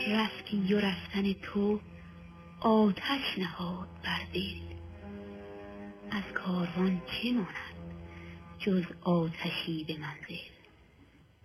رفتی و رفتن تو آتش نهاد بر دل. از کاروان چه ماند جز آتشی به منزل.